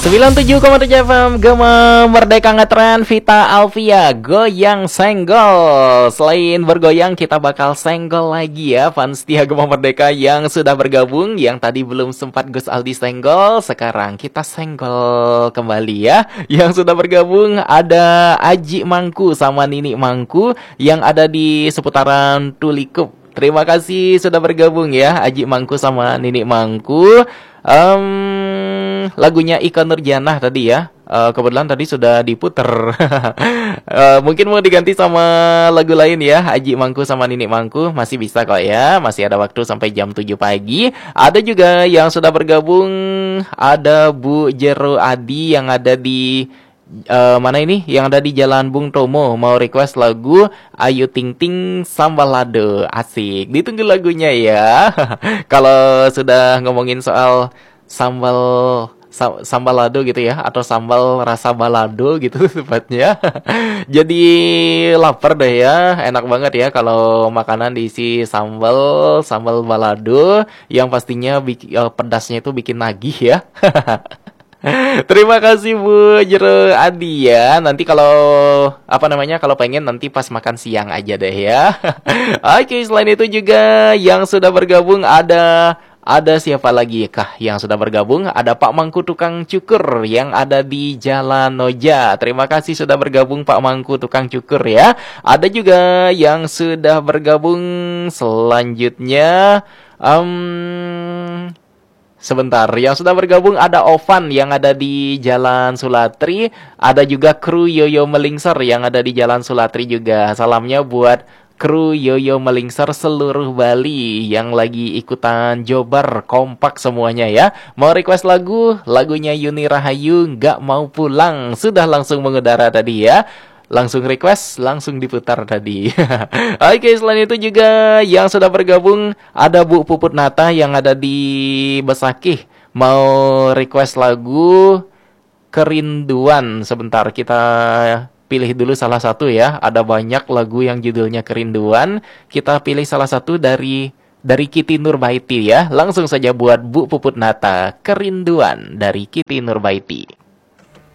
97,7 FM Gema Merdeka Ngetren Vita Alvia Goyang Senggol. Selain bergoyang kita bakal senggol lagi ya fans setia Gema Merdeka yang sudah bergabung. Yang tadi belum sempat Gus Aldi senggol, sekarang kita senggol kembali ya. Yang sudah bergabung ada Aji Mangku sama Nini Mangku yang ada di seputaran Tulikup. Terima kasih sudah bergabung ya Aji Mangku sama Nini Mangku. Lagunya Ika Nurjanah tadi ya, kebetulan tadi sudah diputer. Mungkin mau diganti sama lagu lain ya. Aji Mangku sama Nini Mangku masih bisa kok ya, masih ada waktu sampai jam 7 pagi. Ada juga yang sudah bergabung, ada Bu Jero Adi yang ada di mana ini? Yang ada di Jalan Bung Tomo, mau request lagu Ayu Ting Ting Sambalado. Asik, ditunggu lagunya ya. Kalau sudah ngomongin soal sambal lado gitu ya, atau sambal rasa balado gitu tepatnya. Jadi lapar deh ya, enak banget ya kalau makanan diisi sambal balado yang pastinya pedasnya itu bikin nagih ya. Terima kasih Bu Jero Adi ya. Nanti kalau kalau pengen nanti pas makan siang aja deh ya. Oke, selain itu juga yang sudah bergabung ada siapa lagi kah yang sudah bergabung? Ada Pak Mangku Tukang Cukur yang ada di Jalan Noja. Terima kasih sudah bergabung Pak Mangku Tukang Cukur ya. Ada juga yang sudah bergabung selanjutnya. Sebentar, yang sudah bergabung ada Ovan yang ada di Jalan Sulatri. Ada juga kru Yoyo Melingser yang ada di Jalan Sulatri juga. Salamnya buat kru Yoyo Melingser seluruh Bali yang lagi ikutan jobar kompak semuanya ya. Mau request lagunya Yuni Rahayu Nggak Mau Pulang. Sudah langsung mengudara tadi ya. Langsung request, langsung diputar tadi. Oke, selain itu juga yang sudah bergabung ada Bu Puput Nata yang ada di Besakih. Mau request lagu Kerinduan. Sebentar, kita pilih dulu salah satu ya. Ada banyak lagu yang judulnya Kerinduan. Kita pilih salah satu dari Kiti Nurbaiti ya. Langsung saja buat Bu Puput Nata, Kerinduan dari Kiti Nurbaiti.